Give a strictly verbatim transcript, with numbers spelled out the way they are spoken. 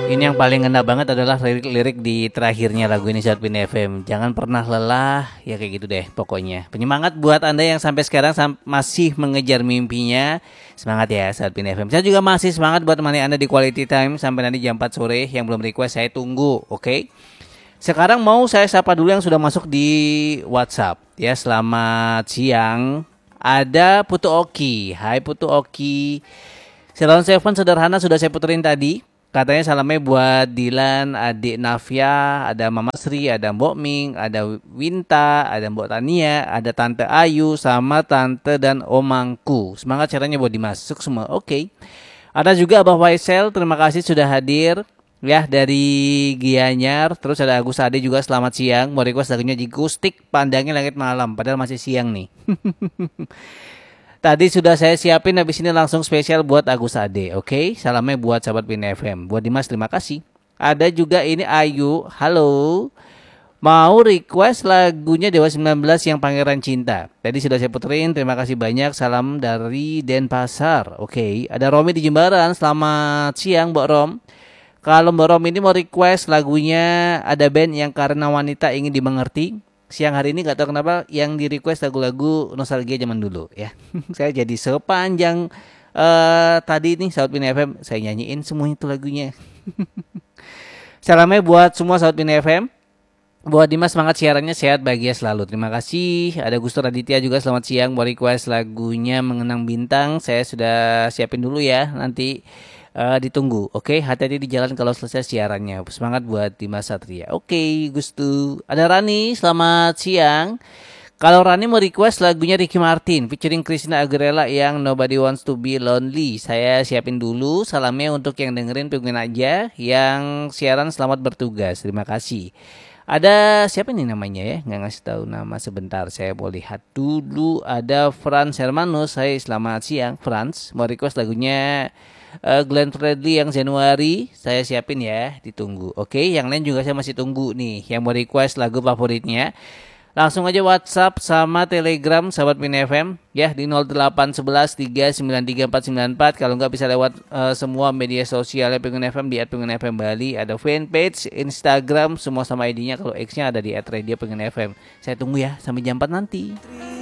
Ini yang paling ngena banget adalah lirik-lirik di terakhirnya lagu ini, Sahabat Pin F M. Jangan pernah lelah, ya kayak gitu deh pokoknya. Penyemangat buat Anda yang sampai sekarang sam- masih mengejar mimpinya. Semangat ya Sahabat Pin F M. Saya juga masih semangat buat menemani Anda di quality time sampai nanti jam empat sore. Yang belum request saya tunggu, oke? Okay? Sekarang mau saya sapa dulu yang sudah masuk di WhatsApp. Ya, selamat siang. Ada Putu Oki. Hai Putu Oki. Salon Seven sederhana sudah saya puterin tadi. Katanya salamnya buat Dilan, adik Navia, ada Mama Sri, ada Mbok Ming, ada Winta, ada Mbok Tania, ada Tante Ayu, sama Tante dan Omangku. Semangat caranya buat dimasuk semua, oke. Okay. Ada juga Abah Waisel, terima kasih sudah hadir. Ya, dari Gianyar. Terus ada Agus Ade juga, selamat siang. Mau request lagunya Jigustik, Pandangin Langit Malam. Padahal masih siang nih. Tadi sudah saya siapin, habis ini langsung spesial buat Agus Ade. Oke, okay? Salamnya buat Sahabat Pin F M. Buat Dimas, terima kasih. Ada juga ini Ayu. Halo. Mau request lagunya Dewa sembilan belas yang Pangeran Cinta. Tadi sudah saya puterin. Terima kasih banyak. Salam dari Denpasar. Oke, okay. Ada Romi di Jembaran. Selamat siang, Mbak Rom. Kalau Mbak Rom ini mau request lagunya, ada band yang Karena Wanita Ingin Dimengerti. Siang hari ini gak tahu kenapa yang di request lagu-lagu nostalgia zaman dulu ya. Saya jadi sepanjang uh, tadi nih Sahabat Pin F M saya nyanyiin semua itu lagunya. Salamnya buat semua Sahabat Pin F M. Buat Dimas, semangat siarannya, sehat bahagia selalu. Terima kasih. Ada Gustur Aditya juga, selamat siang. Mau request lagunya Mengenang Bintang. Saya sudah siapin dulu ya. Nanti Uh, ditunggu, oke? Okay? Hati-hati di jalan kalau selesai siarannya. Semangat buat Dimas Satria. Oke, okay, Gustu. Ada Rani, selamat siang. Kalau Rani mau request lagunya Ricky Martin featuring Christina Aguilera yang Nobody Wants to Be Lonely. Saya siapin dulu. Salamnya untuk yang dengerin pengen aja. Yang siaran selamat bertugas. Terima kasih. Ada siapa nih namanya ya? Nggak ngasih tahu nama sebentar. Saya mau lihat dulu. Ada Franz Hermanus. Hai, selamat siang Franz. Mau request lagunya Uh, Glenn Fredly yang Januari. Saya siapin ya, ditunggu. Oke, yang lain juga saya masih tunggu nih. Yang mau request lagu favoritnya, langsung aja WhatsApp sama Telegram Sahabat Pin F M ya di nol delapan satu satu tiga sembilan tiga empat sembilan empat. Kalau nggak bisa lewat uh, semua media sosialnya Pengen F M di at pengen f m Bali. Ada fanpage, Instagram, semua sama I D-nya. Kalau X-nya ada di at radio pengen f m. Saya tunggu ya sampai jam empat nanti.